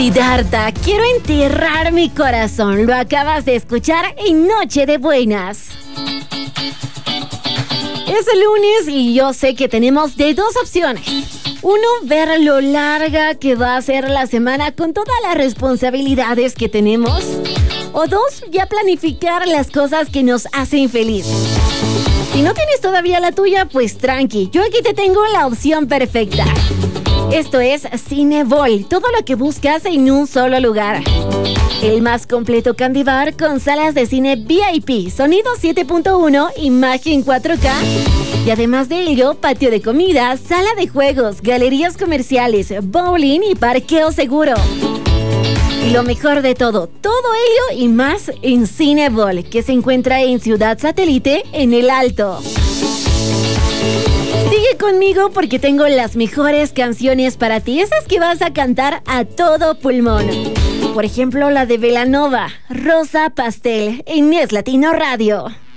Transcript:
Siddhartha, quiero enterrar mi corazón. Lo acabas de escuchar en Noche de Buenas. Es el lunes y yo sé que tenemos de dos opciones. Uno, ver lo larga que va a ser la semana con todas las responsabilidades que tenemos. O dos, ya planificar las cosas que nos hacen feliz. Si no tienes todavía la tuya, pues tranqui. Yo aquí te tengo la opción perfecta. Esto es Cinebol, todo lo que buscas en un solo lugar. El más completo candy bar con salas de cine VIP, sonido 7.1, imagen 4K. Y además de ello, patio de comida, sala de juegos, galerías comerciales, bowling y parqueo seguro. Y lo mejor de todo ello y más en Cinebol, que se encuentra en Ciudad Satélite, en El Alto. Sigue conmigo porque tengo las mejores canciones para ti, esas que vas a cantar a todo pulmón. Por ejemplo, la de Belanova, Rosa Pastel, en Es Latino Radio.